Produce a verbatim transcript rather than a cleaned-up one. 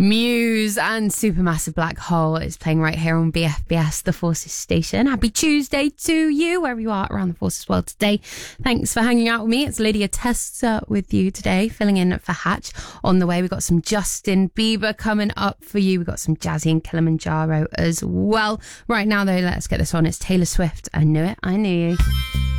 Muse and Supermassive Black Hole is playing right here on B F B S, the Forces station. Happy Tuesday to you, wherever you are around the Forces world today. Thanks for hanging out with me. It's Lydia Testa with you today, filling in for Hatch. On the way, we've got some Justin Bieber coming up for you. We've got some Jazzy and Kilimanjaro as well. Right now, though, let's get this on. It's Taylor Swift. I Knew It, I Knew You.